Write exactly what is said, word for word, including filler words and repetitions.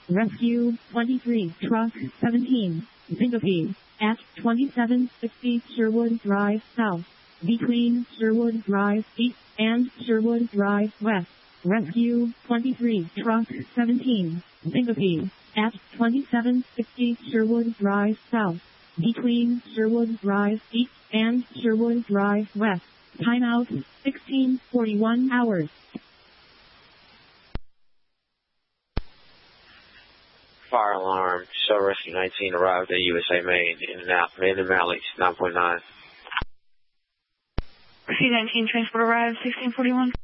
Rescue twenty-three, Truck seventeen, Zingapi, at twenty-seven sixty Sherwood Drive South, between Sherwood Drive East and Sherwood Drive West. Rescue twenty-three, Truck seventeen, Zingapi, at twenty-seven sixty Sherwood Drive South, between Sherwood Drive East and Sherwood Drive West. Timeout sixteen forty-one hours. Fire alarm, Shell Rescue nineteen arrived at U S A Main, in and out, Main and Malik, nine point nine. C nineteen transport arrived, sixteen forty-one.